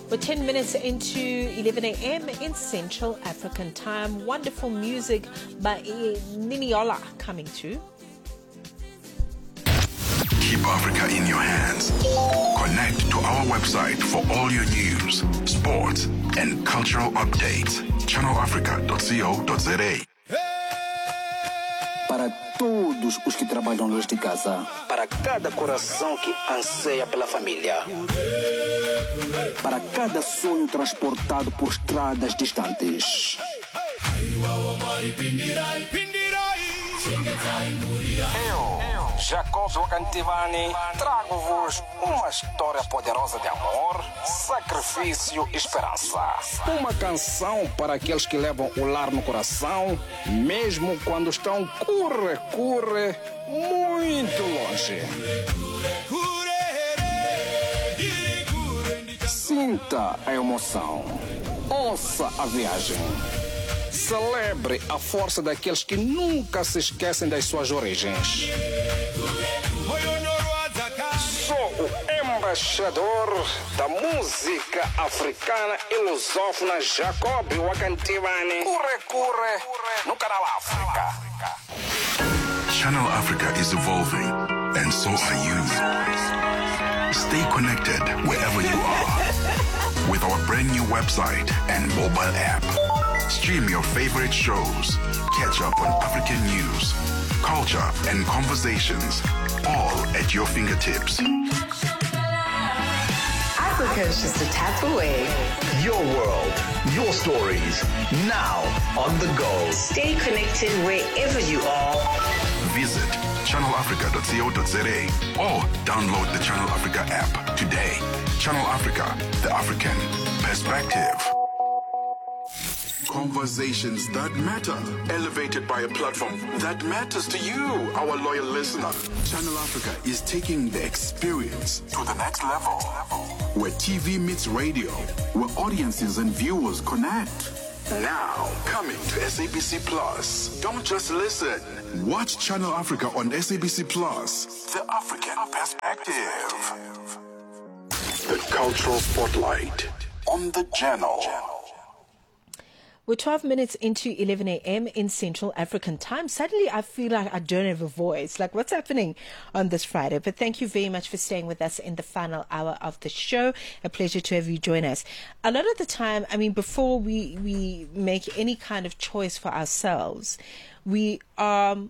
We're 10 minutes into 11 a.m. in Central African Time. Wonderful music by Niniola coming through. Keep Africa in your hands. Connect to our website for all your news, sports, and cultural updates. channelafrica.co.za. Para todos os que trabalham longe de casa, para cada coração que anseia pela família, para cada sonho transportado por estradas distantes. Eu, Jacob Wakantivani, trago-vos uma história poderosa de amor, sacrifício e esperança. Uma canção para aqueles que levam o lar no coração, mesmo quando estão curre, muito longe. Sinta a emoção. Ouça a viagem. Celebre a força daqueles que nunca se esquecem das suas origens. Sou o embaixador da música africana e lusófona Jacob Wakantivani. Curre no canal África. Channel Africa is evolving, and so are you. Stay connected wherever you are with our brand new website and mobile app. Stream your favorite shows, catch up on African news, culture, and conversations, all at your fingertips. Africa is just a tap away. Your world, your stories, now on the go. Stay connected wherever you are. Visit channelafrica.co.za or download the Channel Africa app today. Channel Africa, the African perspective. Conversations that matter, elevated by a platform that matters to you, our loyal listener. Channel Africa is taking the experience to the next level, where TV meets radio, where audiences and viewers connect. Now, coming to SABC Plus. Don't just listen. Watch Channel Africa on SABC Plus. The African perspective. The cultural spotlight on the channel. We're 12 minutes into 11 a.m. in Central African Time. Suddenly, I feel like I don't have a voice. Like, what's happening on this Friday? But thank you very much for staying with us in the final hour of the show. A pleasure to have you join us. A lot of the time, I mean, before we make any kind of choice for ourselves, we have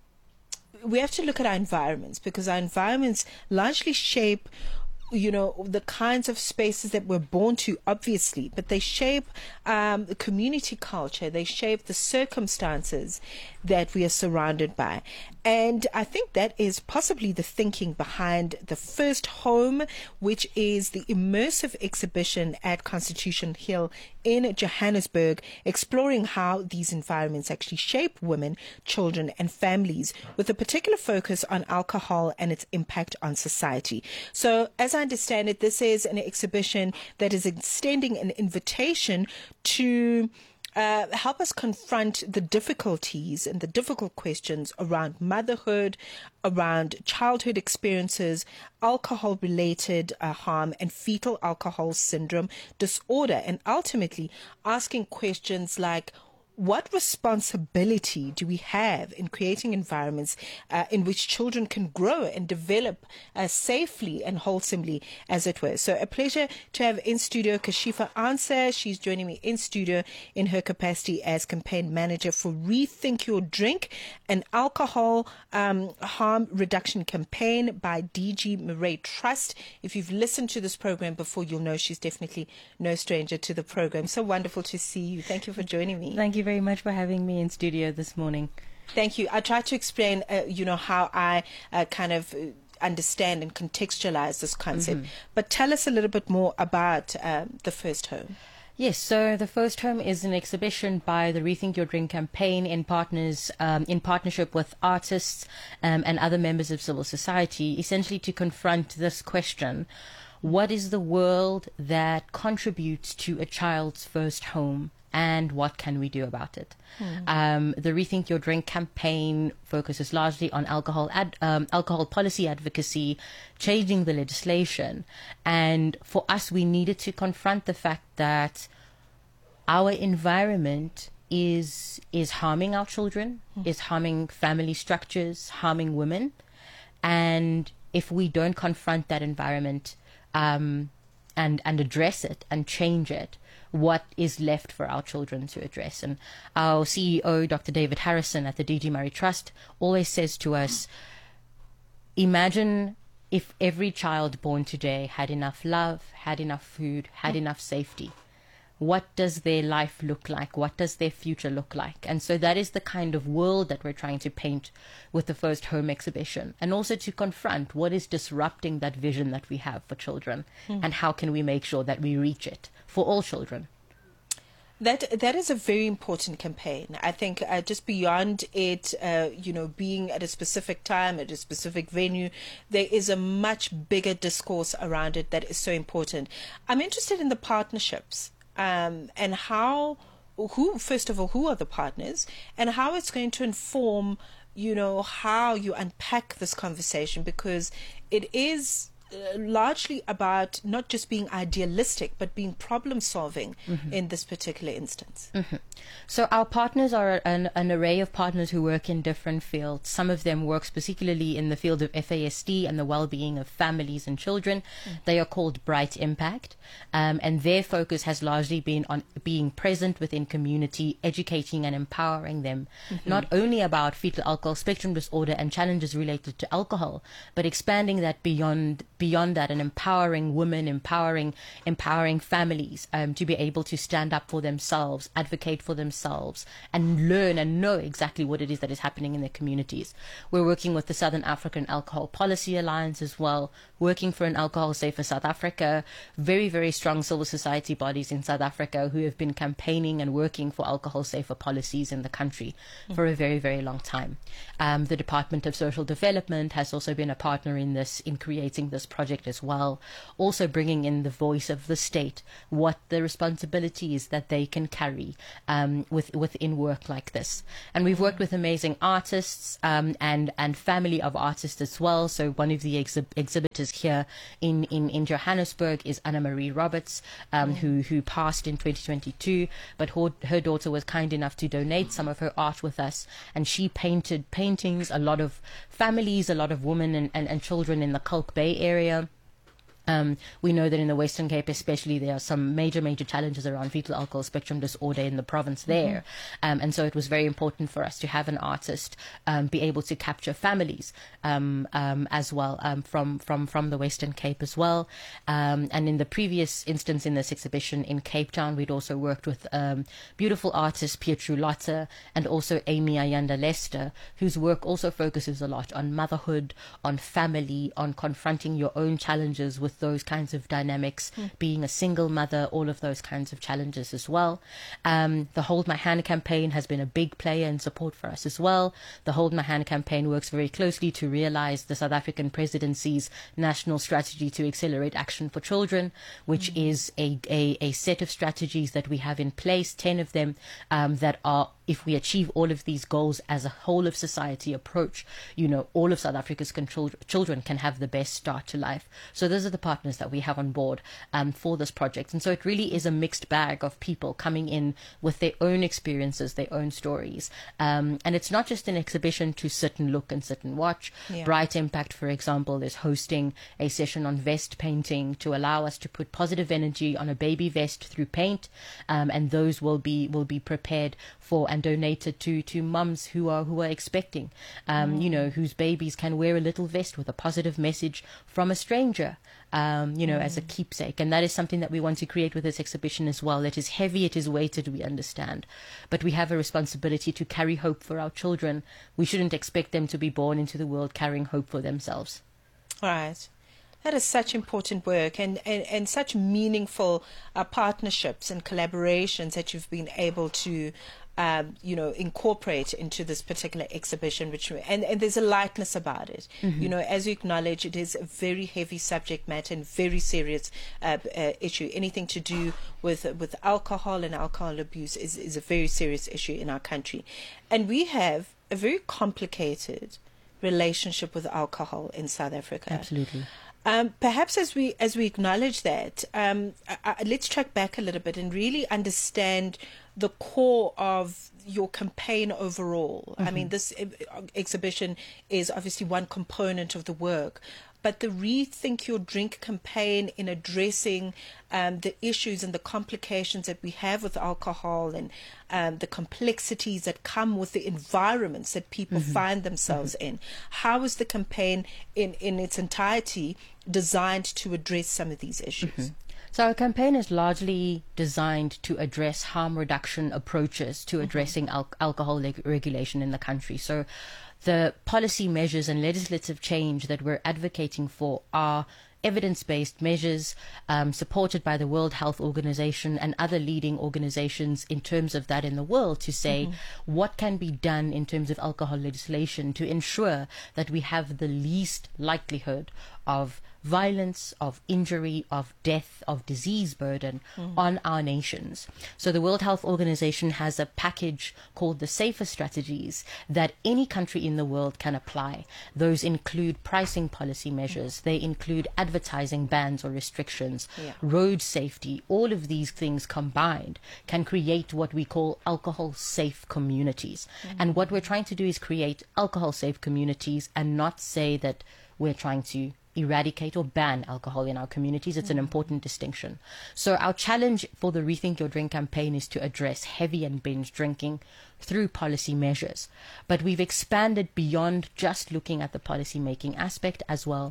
to look at our environments, because our environments largely shape, you know, the kinds of spaces that we're born to, obviously, but they shape the community culture, they shape the circumstances that we are surrounded by. And I think that is possibly the thinking behind the First Home, which is the immersive exhibition at Constitution Hill in Johannesburg, exploring how these environments actually shape women, children, and families, with a particular focus on alcohol and its impact on society. So, as I understand it, this is an exhibition that is extending an invitation to help us confront the difficulties and the difficult questions around motherhood, around childhood experiences, alcohol-related harm, and fetal alcohol syndrome disorder, and ultimately asking questions like, what responsibility do we have in creating environments in which children can grow and develop safely and wholesomely, as it were? So a pleasure to have in studio Kashifa Ansah. She's joining me in studio in her capacity as campaign manager for Rethink Your Drink, an alcohol harm reduction campaign by DG Murray Trust. If you've listened to this program before, you'll know she's definitely no stranger to the program. So wonderful to see you. Thank you for joining me. Thank you very much for having me in studio this morning. Thank you. I tried to explain, how I kind of understand and contextualize this concept. Mm-hmm. But tell us a little bit more about the First Home. Yes, so the First Home is an exhibition by the Rethink Your Drink campaign in partnership with artists and other members of civil society, essentially to confront this question: what is the world that contributes to a child's first home? and what can we do about it? The Rethink Your Drink campaign focuses largely on alcohol policy advocacy, changing the legislation. And for us, we needed to confront the fact that our environment is harming our children, is harming family structures, harming women. And if we don't confront that environment and address it and change it, what is left for our children to address? And our CEO, Dr. David Harrison at the D.G. Murray Trust, always says to us, imagine if every child born today had enough love, had enough food, had enough safety. What does their life look like? What does their future look like? And so that is the kind of world that we're trying to paint with the First Home exhibition, and also to confront what is disrupting that vision that we have for children, and how can we make sure that we reach it for all children. That is a very important campaign. I think just beyond it, being at a specific time, at a specific venue, there is a much bigger discourse around it that is so important. I'm interested in the partnerships. And first of all, who are the partners, and how it's going to inform, how you unpack this conversation, because it is largely about not just being idealistic, but being problem solving in this particular instance. So our partners are an array of partners who work in different fields. Some of them work particularly in the field of FASD and the well-being of families and children. They are called Bright Impact, and their focus has largely been on being present within community, educating and empowering them, not only about fetal alcohol spectrum disorder and challenges related to alcohol, but expanding that beyond that and empowering women, empowering families to be able to stand up for themselves, advocate for themselves, and learn and know exactly what it is that is happening in their communities. We're working with the Southern African Alcohol Policy Alliance as well, working for an Alcohol Safer South Africa, very, very strong civil society bodies in South Africa who have been campaigning and working for alcohol safer policies in the country for a very, very long time. The Department of Social Development has also been a partner in creating this project as well, also bringing in the voice of the state, what the responsibility is that they can carry within work like this. And we've worked with amazing artists and family of artists as well. So one of the exhibitors here in Johannesburg is Anna Marie Roberts, who passed in 2022, but her daughter was kind enough to donate some of her art with us, and she painted paintings, a lot of families, a lot of women and children in the Kalk Bay area. We know that in the Western Cape especially, there are some major challenges around fetal alcohol spectrum disorder in the province there. And so it was very important for us to have an artist be able to capture families as well from the Western Cape as well. And in the previous instance in this exhibition in Cape Town, we'd also worked with beautiful artist Pietru Lotta and also Amy Ayanda Lester, whose work also focuses a lot on motherhood, on family, on confronting your own challenges with those kinds of dynamics, being a single mother, all of those kinds of challenges as well. The Hold My Hand campaign has been a big player in support for us as well. The Hold My Hand campaign works very closely to realize the South African presidency's national strategy to accelerate action for children, which is a set of strategies that we have in place, 10 of them, that are, if we achieve all of these goals as a whole of society approach, all of South Africa's children can have the best start to life. So those are the partners that we have on board for this project. And so it really is a mixed bag of people coming in with their own experiences, their own stories. And it's not just an exhibition to sit and look and sit and watch. Yeah. Bright Impact, for example, is hosting a session on vest painting to allow us to put positive energy on a baby vest through paint. And those will be prepared for and donated to mums who are expecting, whose babies can wear a little vest with a positive message from a stranger, as a keepsake. And that is something that we want to create with this exhibition as well. It is heavy, it is weighted, we understand, but we have a responsibility to carry hope for our children. We shouldn't expect them to be born into the world carrying hope for themselves. All right. That is such important work and such meaningful partnerships and collaborations that you've been able to incorporate into this particular exhibition, and there's a lightness about it. As you acknowledge, it is a very heavy subject matter and very serious issue. Anything to do with alcohol and alcohol abuse is a very serious issue in our country, and we have a very complicated relationship with alcohol in South Africa. Absolutely. Perhaps as we acknowledge that, let's track back a little bit and really understand the core of your campaign overall. I mean, this exhibition is obviously one component of the work, but the Rethink Your Drink campaign in addressing the issues and the complications that we have with alcohol and the complexities that come with the environments that people find themselves in. How is the campaign in its entirety designed to address some of these issues? So our campaign is largely designed to address harm reduction approaches to addressing alcohol regulation in the country. So the policy measures and legislative change that we're advocating for are evidence-based measures supported by the World Health Organization and other leading organizations in terms of that in the world, to say what can be done in terms of alcohol legislation to ensure that we have the least likelihood of violence, of injury, of death, of disease burden on our nations. So the World Health Organization has a package called the SAFER strategies that any country in the world can apply. Those include pricing policy measures, they include advertising bans or restrictions, road safety. All of these things combined can create what we call alcohol safe communities. And what we're trying to do is create alcohol safe communities and not say that we're trying to eradicate or ban alcohol in our communities. It's an important distinction. So our challenge for the Rethink Your Drink campaign is to address heavy and binge drinking through policy measures. But we've expanded beyond just looking at the policy making aspect as well,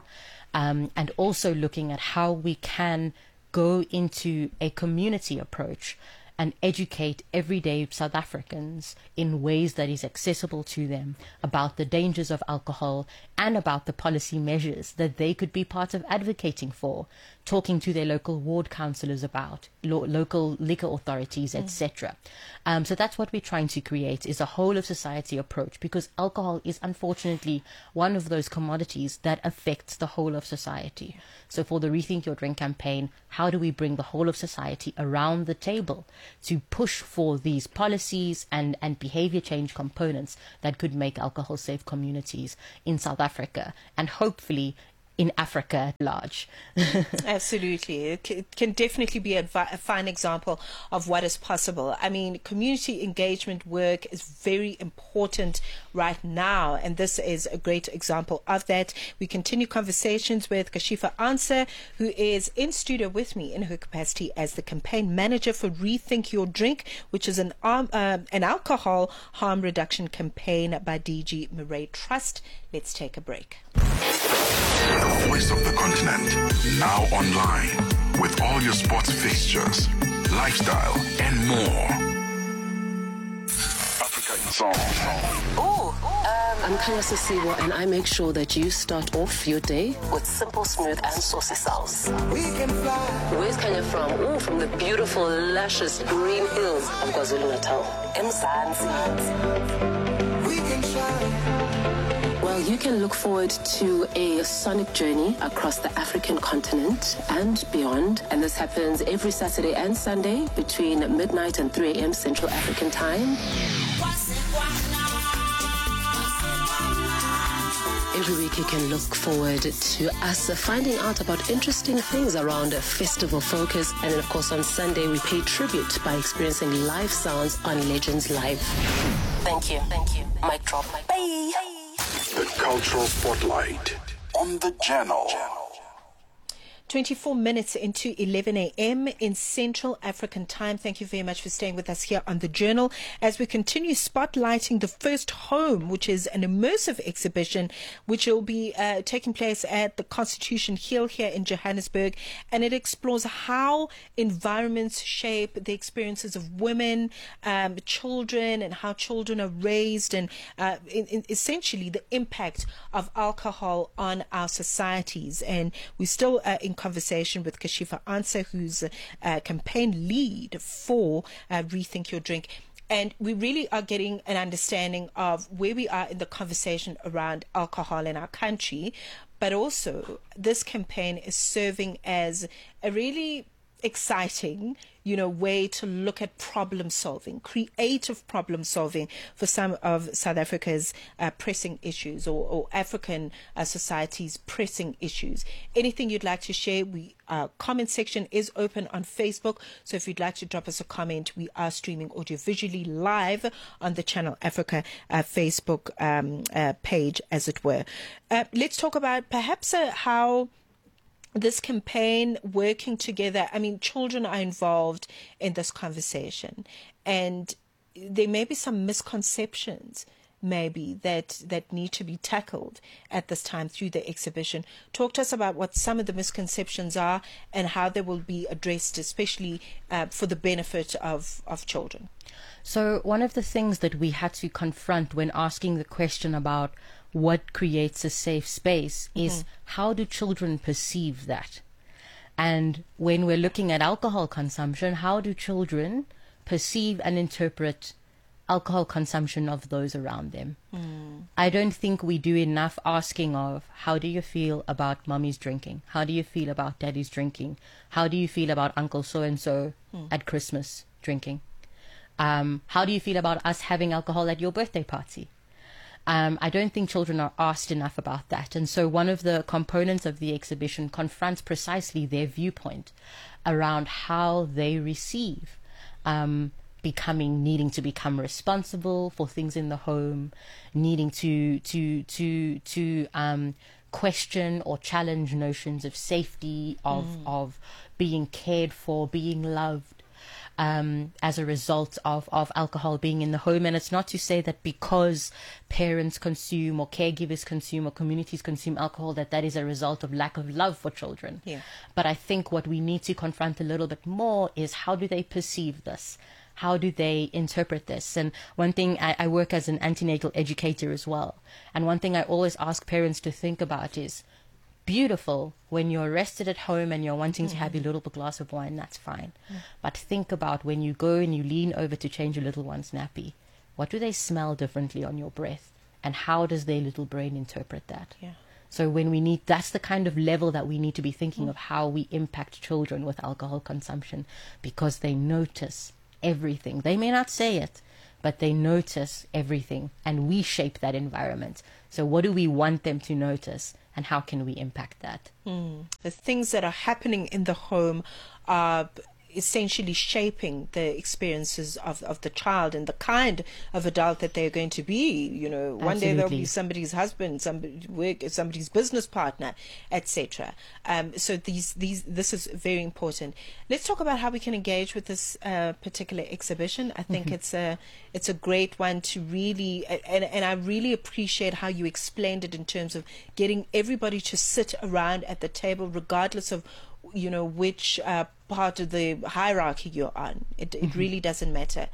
and also looking at how we can go into a community approach and educate everyday South Africans in ways that is accessible to them about the dangers of alcohol and about the policy measures that they could be part of advocating for, talking to their local ward councillors about, local liquor authorities, etc. So that's what we're trying to create, is a whole of society approach, because alcohol is unfortunately one of those commodities that affects the whole of society. So for the Rethink Your Drink campaign, how do we bring the whole of society around the table to push for these policies and behavior change components that could make alcohol safe communities in South Africa and hopefully in Africa at large? Absolutely. It can definitely be a fine example of what is possible. I mean, community engagement work is very important right now, and this is a great example of that. We continue conversations with Kashifa Ansah, who is in studio with me in her capacity as the campaign manager for Rethink Your Drink, which is an alcohol harm reduction campaign by DG Murray Trust. Let's take a break. The voice of the continent, now online, with all your sports fixtures, lifestyle, and more. Africa in Song. I'm Kanya Sisiwa, and I make sure that you start off your day with simple, smooth, and saucy sauce. Where's Kanya from? Ooh, from the beautiful, luscious green hills of KwaZulu-Natal. Well, you can look forward to a sonic journey across the African continent and beyond. And this happens every Saturday and Sunday between midnight and 3 a.m. Central African Time. Every week you can look forward to us finding out about interesting things around a festival focus. And then, of course, on Sunday, we pay tribute by experiencing live sounds on Legends Live. Thank you. Mic drop. Bye. The Cultural Spotlight on the Channel. 24 minutes into 11 a.m. in Central African Time. Thank you very much for staying with us here on The Journal as we continue spotlighting The First Home, which is an immersive exhibition which will be taking place at the Constitution Hill here in Johannesburg. And it explores how environments shape the experiences of women, children, and how children are raised, and essentially the impact of alcohol on our societies. And we're still in conversation with Kashifa Ansa, who's a campaign lead for Rethink Your Drink. And we really are getting an understanding of where we are in the conversation around alcohol in our country. But also, this campaign is serving as a really exciting, way to look at problem solving, creative problem solving for some of South Africa's pressing issues, or African society's pressing issues. Anything you'd like to share, comment section is open on Facebook. So if you'd like to drop us a comment, we are streaming audiovisually live on the Channel Africa Facebook page, as it were. Let's talk about perhaps how this campaign working together. I mean, children are involved in this conversation, and there may be some misconceptions maybe that need to be tackled at this time through the exhibition. Talk to us about what some of the misconceptions are and how they will be addressed, especially for the benefit of children. So one of the things that we had to confront when asking the question about what creates a safe space is how do children perceive that? And when we're looking at alcohol consumption, how do children perceive and interpret alcohol consumption of those around them? I don't think we do enough asking of how do you feel about mommy's drinking? How do you feel about daddy's drinking? How do you feel about Uncle so-and-so at Christmas drinking? How do you feel about us having alcohol at your birthday party? I don't think children are asked enough about that. And so one of the components of the exhibition confronts precisely their viewpoint around how they receive needing to become responsible for things in the home, needing to question or challenge notions of safety, of being cared for, being loved, as a result of alcohol being in the home. And it's not to say that because parents consume or caregivers consume or communities consume alcohol that is a result of lack of love for children. Yeah. But I think what we need to confront a little bit more is how do they perceive this? How do they interpret this? And one thing, I work as an antenatal educator as well. And one thing I always ask parents to think about is, beautiful when you're rested at home and you're wanting to have your little glass of wine, that's fine. But think about when you go and you lean over to change your little one's nappy. What do they smell differently on your breath? And how does their little brain interpret that? Yeah. So that's the kind of level that we need to be thinking of how we impact children with alcohol consumption, because they notice everything. They may not say it, but they notice everything, and we shape that environment. So what do we want them to notice, and how can we impact that? The things that are happening in the home are essentially shaping the experiences of the child and the kind of adult that they're going to be. One day they'll be somebody's husband, somebody's business partner, etc. So this is very important. Let's talk about how we can engage with this particular exhibition. I think it's a great one to really, and I really appreciate how you explained it in terms of getting everybody to sit around at the table, regardless of which part of the hierarchy you're on. It really doesn't matter.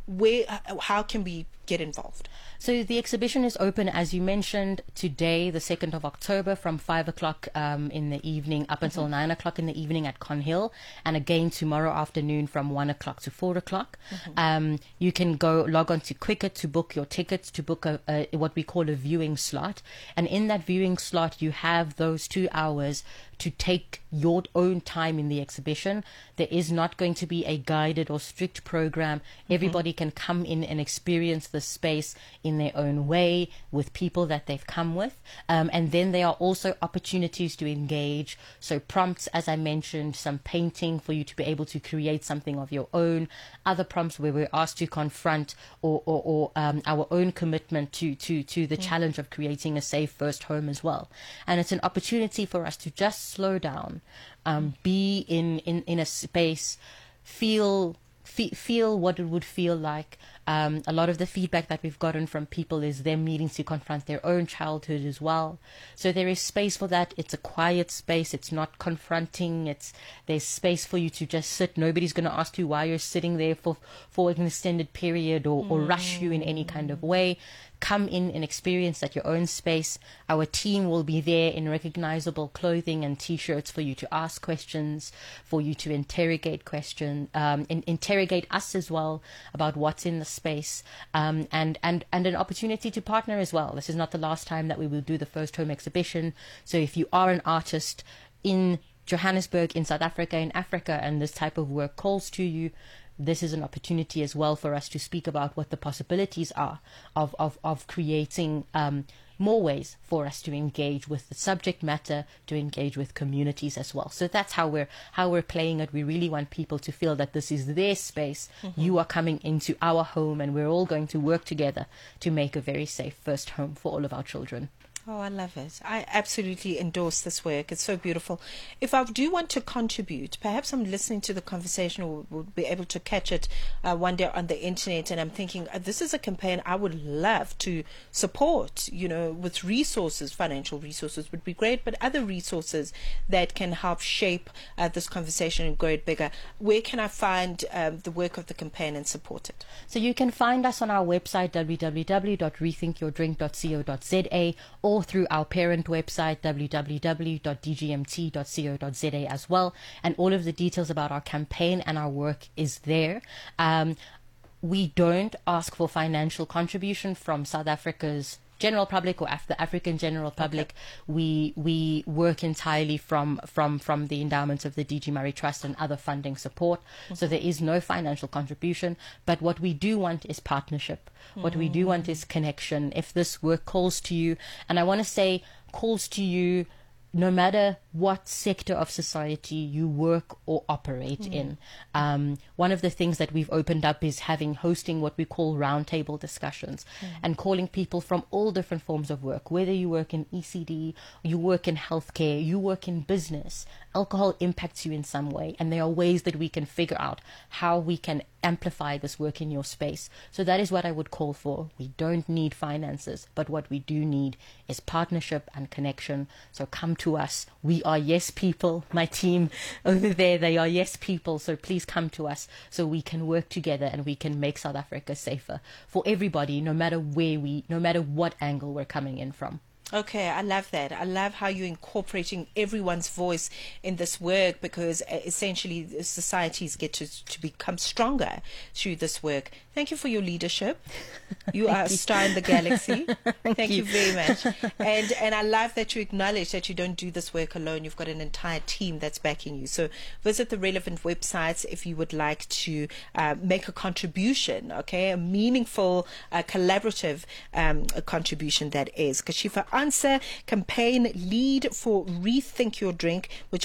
How can we get involved? So the exhibition is open, as you mentioned, today, the 2nd of October, from 5 o'clock in the evening up until 9 o'clock in the evening at Con Hill, and again tomorrow afternoon from 1 o'clock to 4 o'clock. You can log on to Quicket to book your tickets, to book what we call a viewing slot. And in that viewing slot, you have those 2 hours to take your own time in the exhibition. There is not going to be a guided or strict program. Everybody can come in and experience the space in their own way with people that they've come with. And then there are also opportunities to engage. So prompts, as I mentioned, some painting for you to be able to create something of your own. Other prompts where we're asked to confront or our own commitment to the challenge of creating a safe first home as well. And it's an opportunity for us to just slow down, be in a space, feel what it would feel like. A lot of the feedback that we've gotten from people is them needing to confront their own childhood as well. So there is space for that. It's a quiet space. It's not confronting. There's space for you to just sit. Nobody's going to ask you why you're sitting there for an extended period or rush you in any kind of way. Come in and experience at your own space. Our team will be there in recognizable clothing and T-shirts for you to ask questions, for you to interrogate interrogate us as well about what's in the space, and an opportunity to partner as well. This is not the last time that we will do the First Home exhibition. So if you are an artist in Johannesburg, in South Africa, in Africa, and this type of work calls to you, this is an opportunity as well for us to speak about what the possibilities are of creating more ways for us to engage with the subject matter, to engage with communities as well. So that's how we're playing it. We really want people to feel that this is their space. You are coming into our home, and we're all going to work together to make a very safe first home for all of our children. Oh, I love it. I absolutely endorse this work. It's so beautiful. If I do want to contribute, perhaps I'm listening to the conversation or will be able to catch it one day on the internet, and I'm thinking, this is a campaign I would love to support, with resources. Financial resources would be great, but other resources that can help shape this conversation and grow it bigger. Where can I find the work of the campaign and support it? So you can find us on our website, www.rethinkyourdrink.co.za, or through our parent website, www.dgmt.co.za as well. And all of the details about our campaign and our work is there. We don't ask for financial contribution from South Africa's general public or the African general public. Okay. We work entirely from the endowments of the DG Murray Trust and other funding support. So there is no financial contribution, but what we do want is partnership. What we do want is connection. If this work calls to you, and I want to say calls to you no matter what sector of society you work or operate in. One of the things that we've opened up is hosting what we call roundtable discussions and calling people from all different forms of work, whether you work in ECD, you work in healthcare, you work in business. Alcohol impacts you in some way, and there are ways that we can figure out how we can amplify this work in your space. So that is what I would call for. We don't need finances, but what we do need is partnership and connection. So come to us. We are yes people. My team over there, they are yes people. So please come to us so we can work together and we can make South Africa safer for everybody, no matter what angle we're coming in from. Okay, I love that. I love how you're incorporating everyone's voice in this work, because essentially societies get to become stronger through this work. Thank you for your leadership. You are a star in the galaxy. Thank you very much. And I love that you acknowledge that you don't do this work alone. You've got an entire team that's backing you. So visit the relevant websites if you would like to make a contribution, okay? A meaningful, collaborative contribution that is. Kashifa Ansah, campaign lead for Rethink Your Drink, which